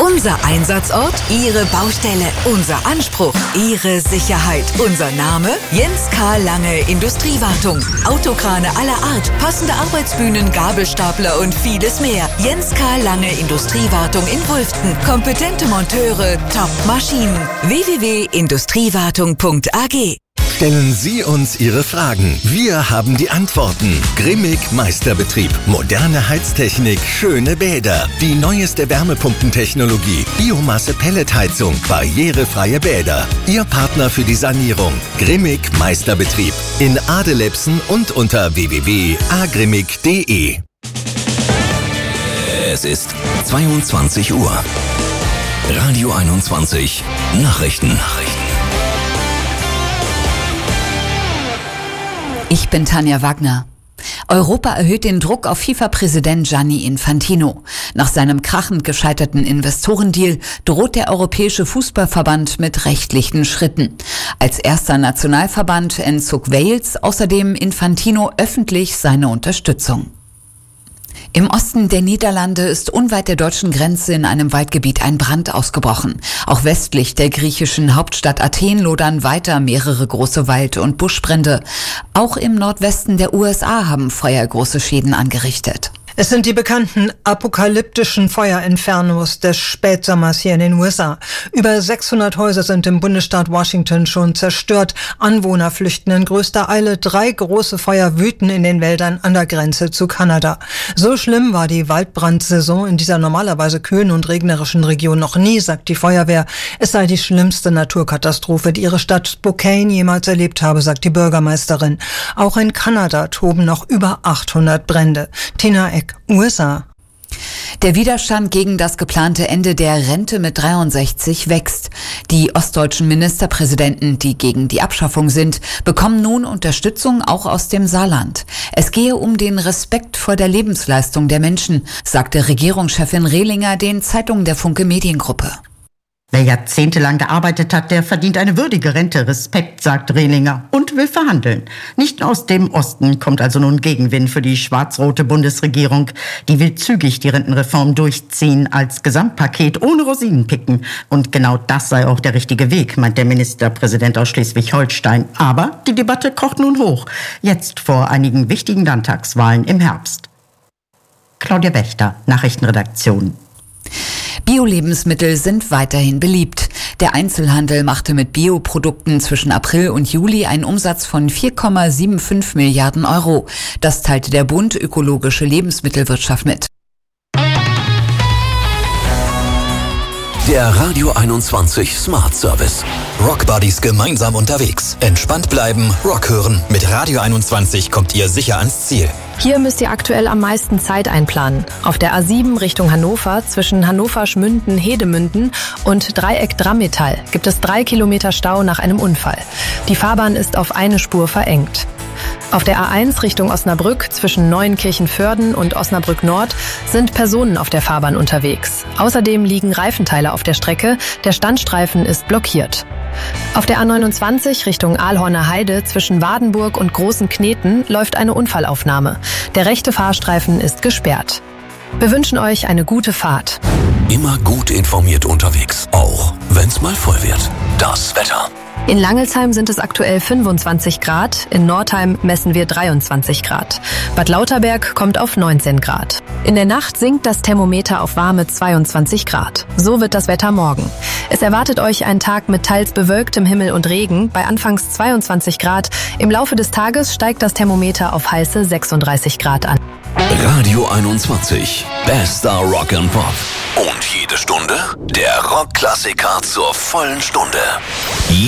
Unser Einsatzort, Ihre Baustelle. Unser Anspruch, Ihre Sicherheit. Unser Name, Jens Karl Lange Industriewartung. Autokrane aller Art, passende Arbeitsbühnen, Gabelstapler und vieles mehr. Jens Karl Lange Industriewartung in Wulften. Kompetente Monteure, Top-Maschinen. www.industriewartung.ag. Stellen Sie uns Ihre Fragen. Wir haben die Antworten. Grimmig Meisterbetrieb. Moderne Heiztechnik, schöne Bäder. Die neueste Wärmepumpentechnologie. Biomasse-Pelletheizung. Barrierefreie Bäder. Ihr Partner für die Sanierung. Grimmig Meisterbetrieb. In Adelebsen und unter www.agrimmig.de. Es ist 22 Uhr. Radio 21. Nachrichten. Ich bin Tanja Wagner. Europa erhöht den Druck auf FIFA-Präsident Gianni Infantino. Nach seinem krachend gescheiterten Investorendeal droht der Europäische Fußballverband mit rechtlichen Schritten. Als erster Nationalverband entzog Wales außerdem Infantino öffentlich seine Unterstützung. Im Osten der Niederlande ist unweit der deutschen Grenze in einem Waldgebiet ein Brand ausgebrochen. Auch westlich der griechischen Hauptstadt Athen lodern weiter mehrere große Wald- und Buschbrände. Auch im Nordwesten der USA haben Feuer große Schäden angerichtet. Es sind die bekannten apokalyptischen Feuerinfernos des Spätsommers hier in den USA. Über 600 Häuser sind im Bundesstaat Washington schon zerstört. Anwohner flüchten in größter Eile. 3 große Feuer wüten in den Wäldern an der Grenze zu Kanada. So schlimm war die Waldbrandsaison in dieser normalerweise kühlen und regnerischen Region noch nie, sagt die Feuerwehr. Es sei die schlimmste Naturkatastrophe, die ihre Stadt Spokane jemals erlebt habe, sagt die Bürgermeisterin. Auch in Kanada toben noch über 800 Brände. Tina Eck, USA. Der Widerstand gegen das geplante Ende der Rente mit 63 wächst. Die ostdeutschen Ministerpräsidenten, die gegen die Abschaffung sind, bekommen nun Unterstützung auch aus dem Saarland. Es gehe um den Respekt vor der Lebensleistung der Menschen, sagte Regierungschefin Rehlinger den Zeitungen der Funke Mediengruppe. Wer jahrzehntelang gearbeitet hat, der verdient eine würdige Rente. Respekt, sagt Rehlinger und will verhandeln. Nicht aus dem Osten kommt also nun Gegenwind für die schwarz-rote Bundesregierung. Die will zügig die Rentenreform durchziehen als Gesamtpaket ohne Rosinen picken. Und genau das sei auch der richtige Weg, meint der Ministerpräsident aus Schleswig-Holstein. Aber die Debatte kocht nun hoch. Jetzt vor einigen wichtigen Landtagswahlen im Herbst. Claudia Wächter, Nachrichtenredaktion. Bio-Lebensmittel sind weiterhin beliebt. Der Einzelhandel machte mit Bioprodukten zwischen April und Juli einen Umsatz von 4,75 Milliarden Euro. Das teilte der Bund Ökologische Lebensmittelwirtschaft mit. Der Radio 21 Smart Service. Rock Buddies gemeinsam unterwegs. Entspannt bleiben, Rock hören. Mit Radio 21 kommt ihr sicher ans Ziel. Hier müsst ihr aktuell am meisten Zeit einplanen. Auf der A7 Richtung Hannover zwischen Hannover-Schmünden-Hedemünden und Dreieck Drammetall gibt es 3 Kilometer Stau nach einem Unfall. Die Fahrbahn ist auf eine Spur verengt. Auf der A1 Richtung Osnabrück zwischen Neuenkirchen-Vörden und Osnabrück Nord sind Personen auf der Fahrbahn unterwegs. Außerdem liegen Reifenteile auf der Strecke, der Standstreifen ist blockiert. Auf der A29 Richtung Aalhorner Heide zwischen Wadenburg und Großen Kneten läuft eine Unfallaufnahme. Der rechte Fahrstreifen ist gesperrt. Wir wünschen euch eine gute Fahrt. Immer gut informiert unterwegs, auch wenn's mal voll wird. Das Wetter. In Langelsheim sind es aktuell 25 Grad, in Nordheim messen wir 23 Grad. Bad Lauterberg kommt auf 19 Grad. In der Nacht sinkt das Thermometer auf warme 22 Grad. So wird das Wetter morgen. Es erwartet euch ein Tag mit teils bewölktem Himmel und Regen bei anfangs 22 Grad. Im Laufe des Tages steigt das Thermometer auf heiße 36 Grad an. Radio 21. Bester Rock and Pop. Und jede Stunde der Rockklassiker zur vollen Stunde.